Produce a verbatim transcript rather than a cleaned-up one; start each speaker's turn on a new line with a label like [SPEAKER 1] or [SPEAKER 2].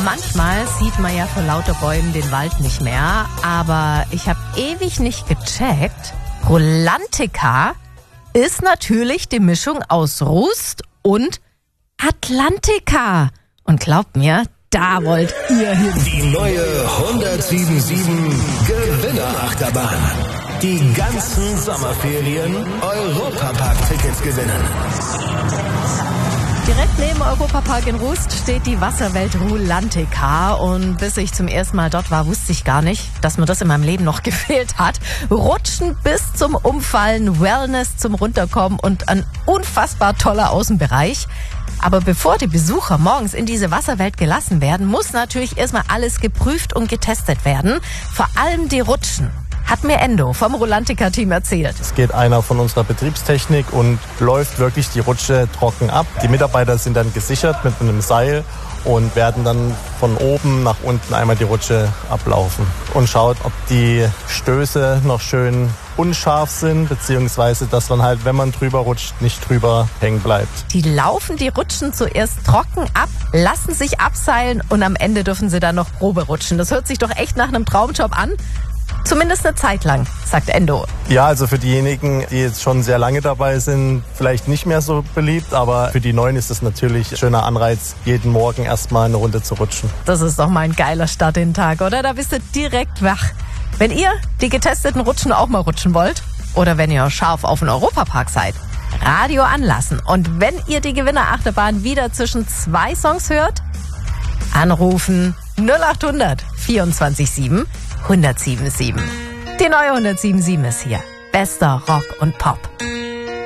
[SPEAKER 1] Manchmal sieht man ja vor lauter Bäumen den Wald nicht mehr, aber ich habe ewig nicht gecheckt. Rulantica ist natürlich die Mischung aus Rust und Atlantica. Und glaubt mir, da wollt ihr hin.
[SPEAKER 2] Die neue hundertsieben Komma sieben Gewinnerachterbahn. Die ganzen Sommerferien Europapark-Tickets gewinnen.
[SPEAKER 1] Direkt neben Europapark in Rust steht die Wasserwelt Rulantica. Und bis ich zum ersten Mal dort war, wusste ich gar nicht, dass mir das in meinem Leben noch gefehlt hat. Rutschen bis zum Umfallen, Wellness zum Runterkommen und ein unfassbar toller Außenbereich. Aber bevor die Besucher morgens in diese Wasserwelt gelassen werden, muss natürlich erstmal alles geprüft und getestet werden. Vor allem die Rutschen. Hat mir Endo vom Rulantica-Team erzählt.
[SPEAKER 3] Es geht einer von unserer Betriebstechnik und läuft wirklich die Rutsche trocken ab. Die Mitarbeiter sind dann gesichert mit einem Seil und werden dann von oben nach unten einmal die Rutsche ablaufen und schaut, ob die Stöße noch schön unscharf sind, beziehungsweise dass man halt, wenn man drüber rutscht, nicht drüber hängen bleibt.
[SPEAKER 1] Die laufen die Rutschen zuerst trocken ab, lassen sich abseilen und am Ende dürfen sie dann noch Probe rutschen. Das hört sich doch echt nach einem Traumjob an. Zumindest eine Zeit lang, sagt Endo.
[SPEAKER 3] Ja, also für diejenigen, die jetzt schon sehr lange dabei sind, vielleicht nicht mehr so beliebt, aber für die Neuen ist es natürlich ein schöner Anreiz, jeden Morgen erstmal eine Runde zu rutschen.
[SPEAKER 1] Das ist doch mal ein geiler Start in den Tag, oder? Da bist du direkt wach. Wenn ihr die getesteten Rutschen auch mal rutschen wollt oder wenn ihr scharf auf den Europapark seid, Radio anlassen. Und wenn ihr die Gewinnerachterbahn wieder zwischen zwei Songs hört, anrufen null acht hundert vierundzwanzig sieben hundertsieben sieben. Die neue hundertsieben sieben ist hier. Bester Rock und Pop.